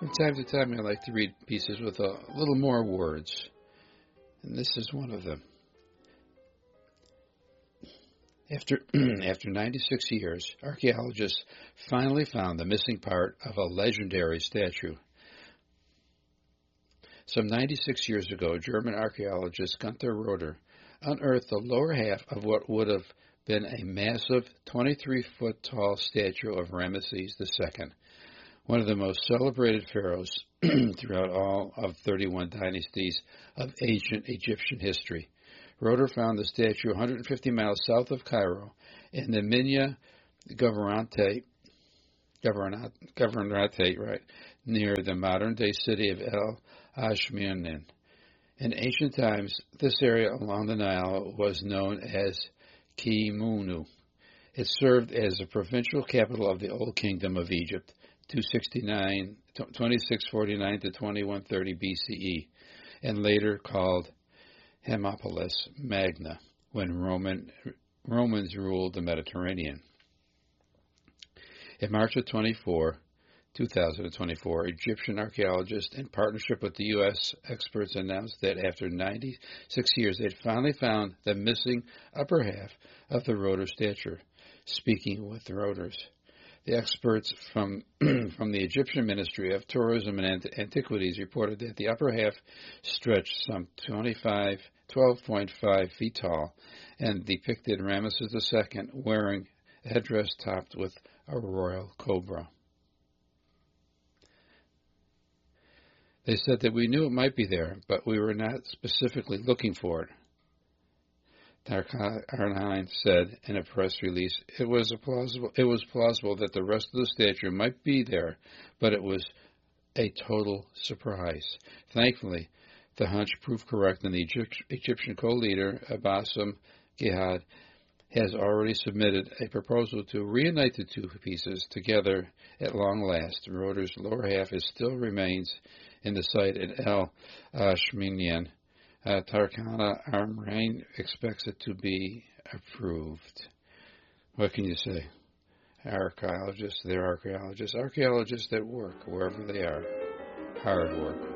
From time to time, I like to read pieces with a little more words, and this is one of them. After 96 years, archaeologists finally found the missing part of a legendary statue. Some 96 years ago, German archaeologist Gunther Roeder unearthed the lower half of what would have been a massive 23-foot-tall statue of Ramesses II, one of the most celebrated pharaohs throughout all of 31 dynasties of ancient Egyptian history. Roeder found the statue 150 miles south of Cairo in the Minya Governorate, near the modern-day city of El Ashmounein. In ancient times, this area along the Nile was known as Kimunu. It served as the provincial capital of the Old Kingdom of Egypt, 2649 to 2130 BCE, and later called Hermopolis Magna when Romans ruled the Mediterranean. In March of 2024, Egyptian archaeologists, in partnership with the U.S. experts, announced that after 96 years, they'd finally found the missing upper half of the Roeder statue. Speaking with the Roeders, the experts from the Egyptian Ministry of Tourism and Antiquities reported that the upper half stretched some 12.5 feet tall and depicted Ramesses II wearing a headdress topped with a royal cobra. They said that we knew it might be there, but we were not specifically looking for it. Tarkhan said in a press release, it was plausible that the rest of the statue might be there, but it was a total surprise. Thankfully, the hunch proved correct, and the Egyptian co-leader, Bassem Gihad, has already submitted a proposal to reunite the two pieces together at long last. Roeder's lower half still remains in the site at El Ashmounein. Tarkana Amrain expects it to be approved. What can you say? Archaeologists, they're archaeologists. Archaeologists that work wherever they are. Hard work.